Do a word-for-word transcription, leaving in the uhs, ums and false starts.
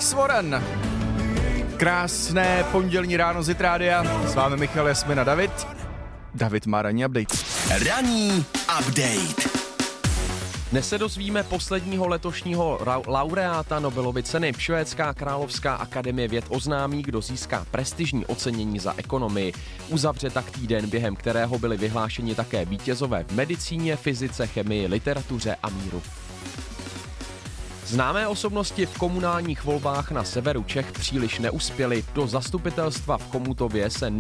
Alex Svoren. Krásné pondělní ráno z Hit Rádia. S vámi Michal, Jasmina, David. David má ranní update. Ranní update. Dnes se dozvíme posledního letošního ra- laureáta Nobelovy ceny. Švédská královská akademie věd oznámí, kdo získá prestižní ocenění za ekonomii. Uzavře tak týden, během kterého byli vyhlášeni také vítězové v medicíně, fyzice, chemii, literatuře a míru. Známé osobnosti v komunálních volbách na severu Čech příliš neuspěly. Do zastupitelstva v Chomutově se